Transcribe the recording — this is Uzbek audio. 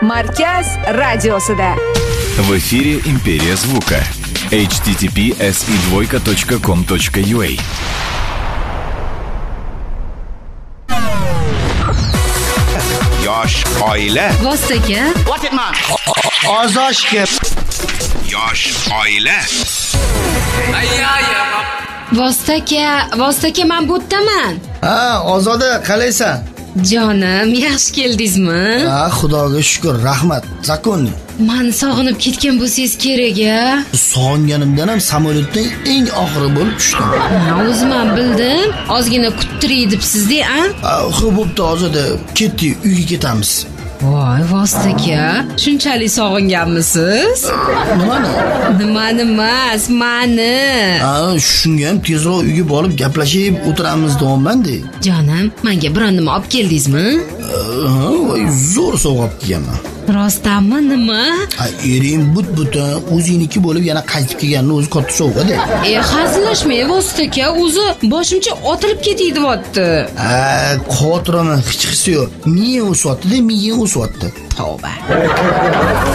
Markaz radiosida. В эфире Империя звука. http://si2.com.ua. Yosh oila. Vostoka. Ozoshga. Yosh oila. Vostoka, men bu yerdaman. Ha, Ozoda, qalaysan? Jonim, yaxshi keldingizmi? Ha, Xudoga shukr, rahmat. Zakonni. Men sog'inib ketgan bo'lsangiz kerak-a. Sog'inganimdan ham samolyotdan eng oxiri bo'lib tushdim. O'zim ham bildim. Ozgina kuttiray debsiz-da, a? Xo'p, bo'pti, Ozoda, ketdik, uyga ketamiz. Voy, Vostoka, shunchalik sog'inganmisiz? Nimani? Nimani emas, meni. Ha, shunga ham tezroq uyga borib gaplashib o'tiramiz deyapman-da. Jonim, menga biron nima olib keldingizmi? Ha, voy, zo'r sovg'a olib kelganman. Rostdanmi, nima? Ering but-buta o'zingniki bo'lib yana qaytib kelganini o'zi katta sovg'a-da. Hazillashmang, Vostoka, o'zi boshimcha otilib ketay deyapti. Ha, xotiraman, hech qisi yo'q. Miya o'syapti-da, miya o'syapti. Tavba.